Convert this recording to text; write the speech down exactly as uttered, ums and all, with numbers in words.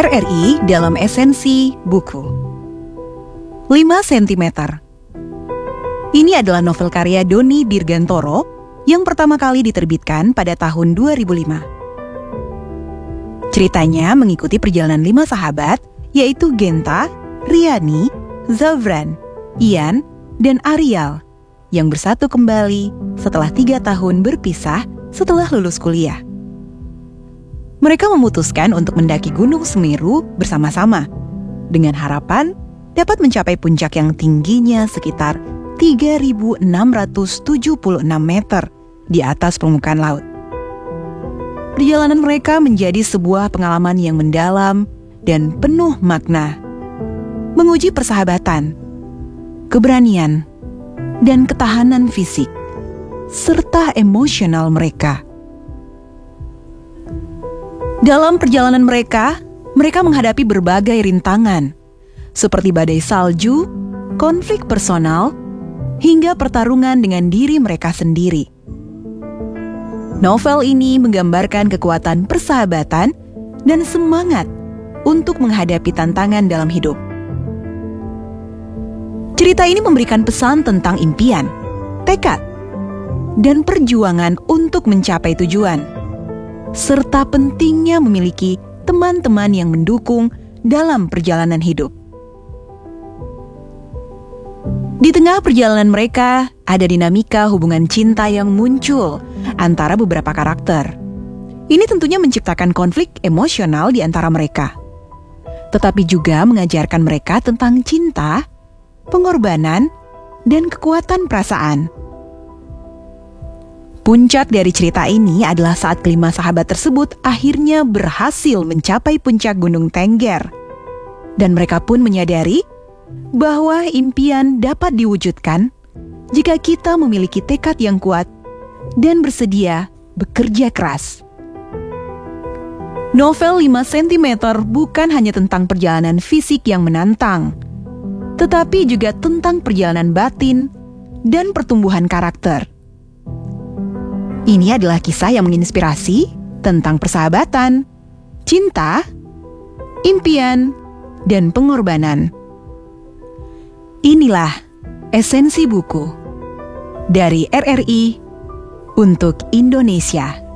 R R I dalam esensi buku. lima sentimeter. Ini adalah novel karya Doni Dirgantoro yang pertama kali diterbitkan pada tahun dua ribu lima. Ceritanya mengikuti perjalanan lima sahabat, yaitu Genta, Riani, Zavran, Ian, dan Arial, yang bersatu kembali setelah tiga tahun berpisah setelah lulus kuliah. Mereka memutuskan untuk mendaki Gunung Semeru bersama-sama, dengan harapan dapat mencapai puncak yang tingginya sekitar tiga ribu enam ratus tujuh puluh enam meter di atas permukaan laut. Perjalanan mereka menjadi sebuah pengalaman yang mendalam dan penuh makna, menguji persahabatan, keberanian, dan ketahanan fisik, serta emosional mereka. Dalam perjalanan mereka, mereka menghadapi berbagai rintangan, seperti badai salju, konflik personal, hingga pertarungan dengan diri mereka sendiri. Novel ini menggambarkan kekuatan persahabatan dan semangat untuk menghadapi tantangan dalam hidup. Cerita ini memberikan pesan tentang impian, tekad, dan perjuangan untuk mencapai tujuan, serta pentingnya memiliki teman-teman yang mendukung dalam perjalanan hidup. Di tengah perjalanan mereka, ada dinamika hubungan cinta yang muncul antara beberapa karakter. Ini tentunya menciptakan konflik emosional di antara mereka, tetapi juga mengajarkan mereka tentang cinta, pengorbanan, dan kekuatan perasaan. Puncak dari cerita ini adalah saat kelima sahabat tersebut akhirnya berhasil mencapai puncak Gunung Tengger. Dan mereka pun menyadari bahwa impian dapat diwujudkan jika kita memiliki tekad yang kuat dan bersedia bekerja keras. Novel lima sentimeter bukan hanya tentang perjalanan fisik yang menantang, tetapi juga tentang perjalanan batin dan pertumbuhan karakter. Ini adalah kisah yang menginspirasi tentang persahabatan, cinta, impian, dan pengorbanan. Inilah esensi buku dari R R I untuk Indonesia.